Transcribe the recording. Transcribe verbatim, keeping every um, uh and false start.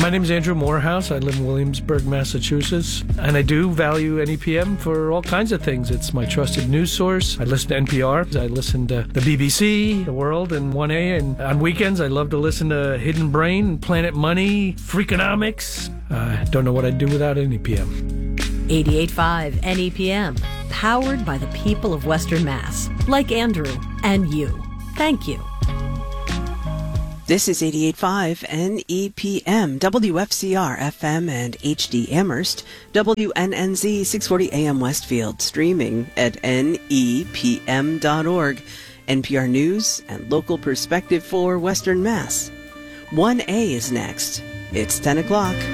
My name is Andrew Morehouse. I live in Williamsburg, Massachusetts, and I do value N E P M for all kinds of things. It's my trusted news source. I listen to N P R. I listen to the B B C, The World, and one A, and on weekends I love to listen to Hidden Brain, Planet Money, Freakonomics. I uh, don't know what I'd do without N E P M. eighty-eight point five N E P M, powered by the people of Western Mass, like Andrew and you. Thank you. This is eighty-eight point five N E P M, W F C R F M and H D Amherst, W N N Z six forty A M Westfield, streaming at N E P M dot org. N P R News and local perspective for Western Mass. one A is next. It's ten o'clock.